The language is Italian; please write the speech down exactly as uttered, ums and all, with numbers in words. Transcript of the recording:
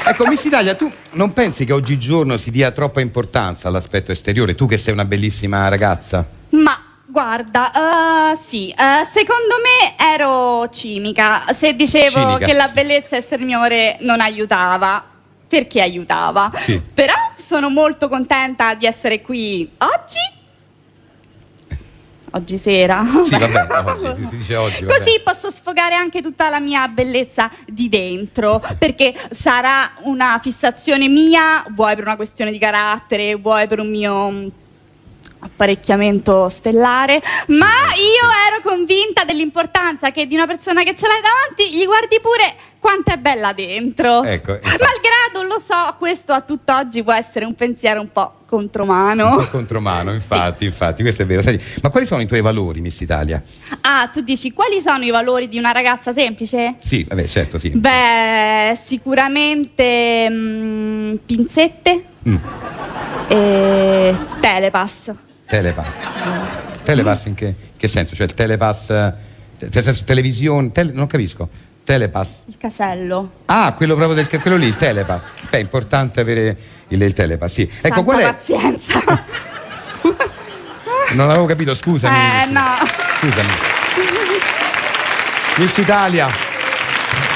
Ecco, Miss Italia, tu non pensi che oggigiorno si dia troppa importanza all'aspetto esteriore? Tu che sei una bellissima ragazza. Ma guarda, uh, sì, uh, secondo me ero cinica se dicevo Cinica. che la bellezza esteriore non aiutava, perché aiutava. Sì. Però sono molto contenta di essere qui oggi. Oggi sera. Sì, vabbè, oggi, si dice oggi. Vabbè. Così posso sfogare anche tutta la mia bellezza di dentro, perché sarà una fissazione mia, vuoi per una questione di carattere, vuoi per un mio mm, apparecchiamento stellare, ma io ero convinta dell'importanza che di una persona che ce l'hai davanti gli guardi pure quanto è bella dentro. Ecco, infatti. Malgrado, lo so, questo a tutt'oggi può essere un pensiero un po' contromano. Un po' contromano, infatti, sì. infatti, questo è vero. Senti, ma quali sono i tuoi valori, Miss Italia? Ah, tu dici, quali sono i valori di una ragazza semplice? Sì, vabbè, certo, sì. Beh, sicuramente mm, pinzette Mm. e telepass. Telepass. Telepass in che, che senso? Cioè il telepass, eh, nel senso televisione, tele, non capisco. Telepass. Il casello. Ah, quello proprio del quello lì, il telepass. Beh, è importante avere il, il telepass, sì. Santa Ecco, qual è? pazienza. Non avevo capito, scusami. Eh, no. Scusami. Miss Italia.